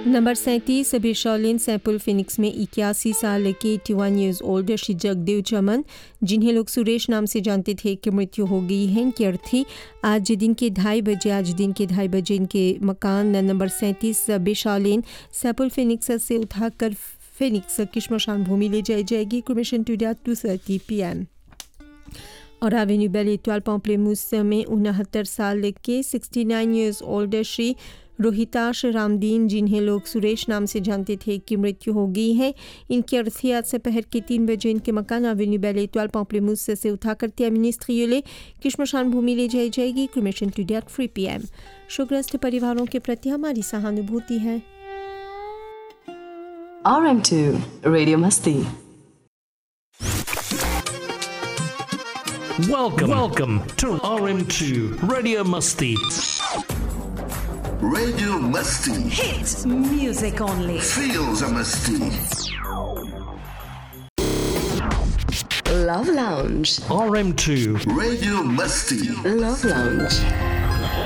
Number 37 बिशॉलिन सैपुल Phoenix में 81 साल के 81 ईयर्स ओल्ड श्री जगदेव चमन, जिन्हें लोग सुरेश नाम से जानते थे, की मृत्यु हो गई है। इनकी अर्थी आज दिन के 2:30 बजे इनके मकान नंबर 37 बिशॉलिन सैपुल फिनिक्स से उठाकर फिनिक्स की श्मशान भूमि ले जाई जाएगी। Cremation today at 2:30 PM। और एवेन्यू बेल एटवाल पॉम्पलेमूस में 69 साल के 69 ईयर्स ओल्ड श्री रोहिताश रामदीन, जिन्हें लोग सुरेश नाम से जानते थे, की मृत्यु हो गई है। इनकी अर्थी आज दोपहर के 3 बजे इनके मकान एवेन्यू बेल एटवाल पॉम्पलेमूस से उठाकर मिनिस्ट्रियोले की श्मशान भूमि ले जाई जाएगी। Cremation today at 3 PM। शोकग्रस्त परिवारों के प्रति हमारी सहानुभूति है। RM2 Radio Masti. Welcome to RM2 Radio Masti. Radio Masti. Hits music only. Feels a Masti. Love Lounge. RM2 Radio Masti. Love Lounge.